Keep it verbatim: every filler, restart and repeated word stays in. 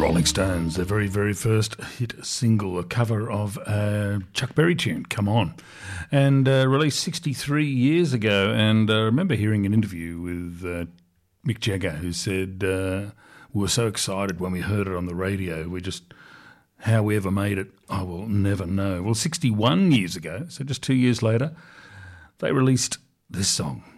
Rolling Stones, their very, very first hit single, a cover of a Chuck Berry tune, Come On, and uh, released sixty-three years ago. And uh, I remember hearing an interview with uh, Mick Jagger, who said, uh, we were so excited when we heard it on the radio, we just, how we ever made it, I will never know. Well, sixty-one years ago, so just two years later, they released this song.